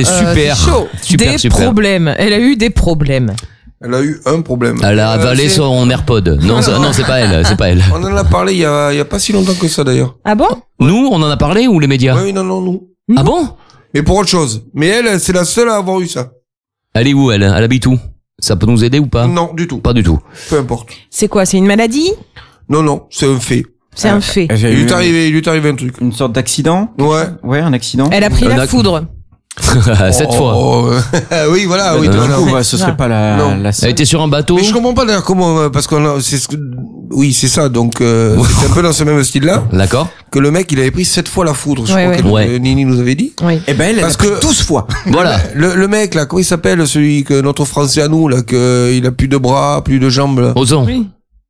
c'est super. C'est chaud. Super. Problèmes. Elle a eu des problèmes. Elle a eu un problème. Elle a avalé son AirPod. Non, c'est pas elle. C'est pas elle. On en a parlé il y a pas si longtemps que ça d'ailleurs. Ah bon? Nous, on en a parlé ou les médias? Oui, non, nous. Ah bon? Mais pour autre chose. Mais elle, c'est la seule à avoir eu ça. Elle est où elle habite où? Ça peut nous aider ou pas? Non, du tout. Pas du tout. Peu importe. C'est quoi? C'est une maladie? Non, c'est un fait. C'est un fait. Il lui est arrivé un truc. Une sorte d'accident? Ouais, un accident. Elle a pris la foudre. 7 fois. Oui, voilà, oui. Ce serait pas la Elle était sur un bateau. Mais je comprends pas d'ailleurs comment, parce qu'on oui, c'est ça, donc, c'est un peu dans ce même style-là. D'accord. Que le mec, il avait pris 7 fois la foudre, je crois que Nini nous avait dit. Oui. Et ben, elle a pris 12 fois. Voilà. Le mec, là, comment il s'appelle, celui que notre français à nous, là, il a plus de bras, plus de jambes, là. Croison. Oui.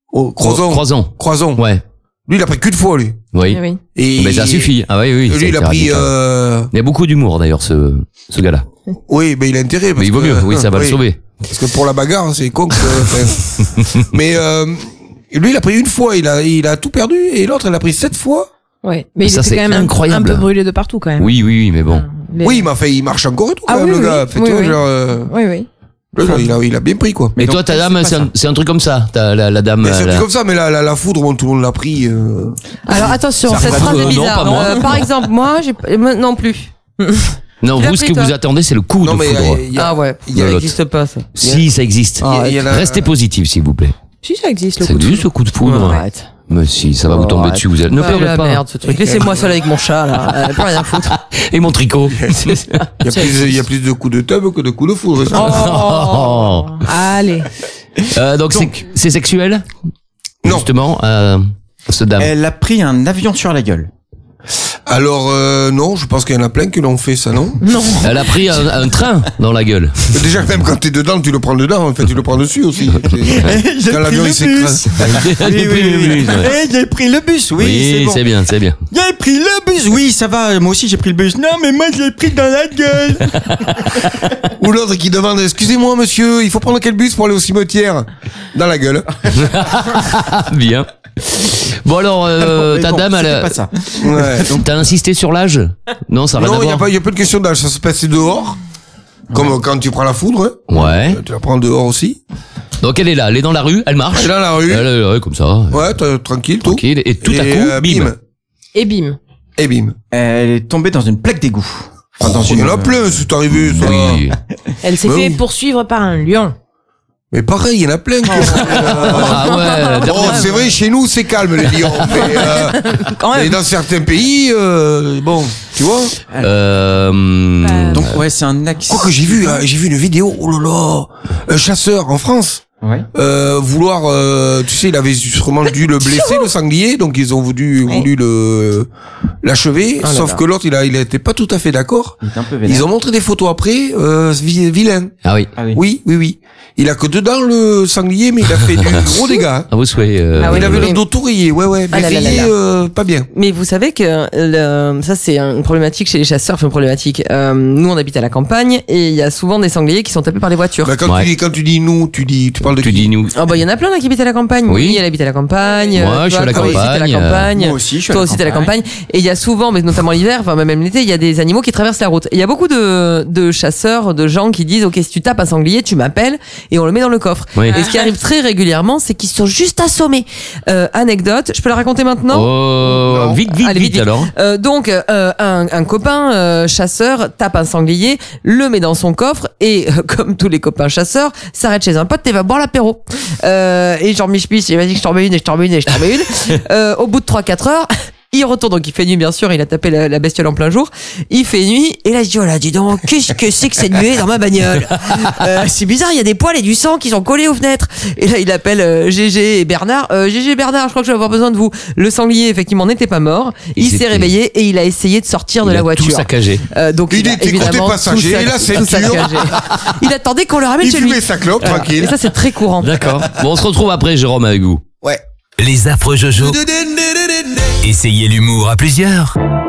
Croison. Ouais. Lui, il a pris qu'une fois, lui. Oui. Oui. Et mais ça suffit. Ah oui. lui, il a pris, Il y a beaucoup d'humour, d'ailleurs, ce gars-là. Oui, mais il a intérêt. Parce mais il vaut mieux. Oui, ça va le sauver. Parce que pour la bagarre, c'est con que, mais, lui, il a pris une fois, il a tout perdu, et l'autre, elle a pris 7 fois. Ouais. Mais ça, il était quand même incroyable. un peu brûlé de partout, quand même. Oui, mais bon. Oui, mais enfin, il marche encore et tout, quand même, le gars. Fait, oui. Genre, Oui. il a bien pris, quoi. Mais toi, ta dame, c'est un truc comme ça. La dame. Mais c'est un truc comme ça, mais la foudre, bon, tout le monde l'a pris, Alors, attention, Ça cette va phrase pas est bizarre. non, pas moi. Par exemple, moi, non plus. Non, Tu l'as vous, ce pris, que toi vous attendez, c'est le coup de Non, mais foudre. Ah ouais. il y a De Ça l'autre. n'existe pas, ça. Si, ça existe. Restez positif, s'il vous plaît. Si, ça existe, le Ça coup de existe, foudre. le coup de foudre. Arrête. Mais si, ça va vous tomber dessus. Ne Ah, pleurez la pas. merde, ce truc. Laissez-moi seul avec mon chat, là. Plus rien à foutre. Et mon tricot. il y a plus de coups de tub que de coups de foudre. Oh. Allez. Donc, c'est sexuel? Non. Justement, ce dame. Elle a pris un avion sur la gueule. Alors, non, je pense qu'il y en a plein qui l'ont fait, ça, non? Non. Elle a pris un train dans la gueule. Déjà, même quand t'es dedans, tu le prends dedans, en fait, tu le prends dessus aussi. Quand l'avion, il s'écrase. J'ai pris le bus, Oui, c'est bien. J'ai pris le bus, oui, ça va. Moi aussi, j'ai pris le bus. Non, mais moi, je l'ai pris dans la gueule. Ou l'autre qui demande, excusez-moi, monsieur, il faut prendre quel bus pour aller au cimetière? Dans la gueule. Bien. Bon alors, ta dame, elle pas ça. Ouais. t'as insisté sur l'âge? Non, ça va Non, d'abord. il y a pas de question d'âge, ça se passe dehors. Comme quand tu prends la foudre, hein. Ouais. Tu la prends dehors aussi. Donc elle est là, elle est dans la rue, elle marche. Elle est dans la rue. Elle est là, comme ça. Ouais, tranquille, tout. Tranquille. Et tout à coup, bim. Et bim. Et bim. Elle est tombée dans une plaque d'égout. Enfin, Il y en a plein, c'est arrivé, ça. Oui. Elle s'est Bah fait oui. poursuivre par un lion. Mais pareil, il y en a plein. Ah ouais. Bon, c'est vrai, chez nous, c'est calme, les lions. Mais dans certains pays, bon, tu vois. Donc, ouais, c'est un accident. Quoi que j'ai vu une vidéo, oh là là, un chasseur en France. Ouais. Vouloir, tu sais, il avait sûrement dû le blesser, le sanglier, donc ils ont voulu l'achever, sauf que l'autre, il était pas tout à fait d'accord. Il est un peu vénère. Ils ont montré des photos après, vilain. Ah oui. Ah oui. Oui. Il a que dedans le sanglier, mais il a fait du gros dégât. À vos souhaits. Ah oui, Il avait oui. le dos tout rayé, ouais, Ah mais là là rayé, là pas bien. Mais vous savez que ça c'est une problématique chez les chasseurs, enfin une problématique. Nous on habite à la campagne et il y a souvent des sangliers qui sont tapés par les voitures. Bah, quand tu dis nous, tu parles de Tu qui? dis nous. Ah bah il y en a plein là qui habitent à la campagne. Oui. Elle habite à la campagne. Moi, je suis à la toi aussi, t'es à la campagne. campagne. Moi aussi, je suis à Toi la aussi t'es à la campagne. campagne. Et il y a souvent, mais notamment l'hiver, enfin même l'été, il y a des animaux qui traversent la route. Et il y a beaucoup de chasseurs, de gens qui disent ok si tu tapes un sanglier, tu m'appelles et on le met dans le coffre. Oui. Et ce qui arrive très régulièrement, c'est qu'ils sont juste assommés. Anecdote, je peux la raconter maintenant? Oh, vite Allez, vite. alors. Donc un copain chasseur tape un sanglier, le met dans son coffre et comme tous les copains chasseurs, s'arrête chez un pote et va boire l'apéro. Et genre Michpis, il m'a dit que je t'en mets une et je t'en mets une et je t'en mets une. Au bout de 3-4 heures, il retourne, donc il fait nuit bien sûr, il a tapé la bestiole en plein jour. Il fait nuit et là il se dit oh là dis donc qu'est-ce que c'est que cette nuée dans ma bagnole. C'est bizarre, il y a des poils et du sang qui sont collés aux fenêtres. Et là il appelle Gégé et Bernard. Gégé Bernard, je crois que je vais avoir besoin de vous. Le sanglier effectivement n'était pas mort. Il s'est réveillé et il a essayé de sortir de la voiture. Tout saccagé. Donc Il a était évidemment côté passager, tout la ceinture. tout saccagé. Il attendait qu'on le ramène Il chez lui. fumait sa clope, tranquille. Et ça c'est très courant. D'accord. Bon, on se retrouve après, Jérôme, avec vous. Ouais. Les affreux Jojo. Essayez l'humour à plusieurs.